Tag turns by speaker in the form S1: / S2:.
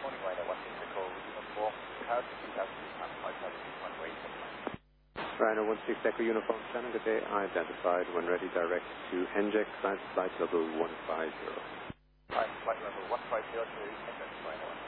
S1: morning, Rhino 16 Echo Uniform. How to see that flight altitude runway 79.
S2: Rhino 16 Echo Uniform, Shannon, good day. Identified. When ready, direct to NJEX, flight level 150.
S1: Flight level 150 to NJEX, Rhino 16.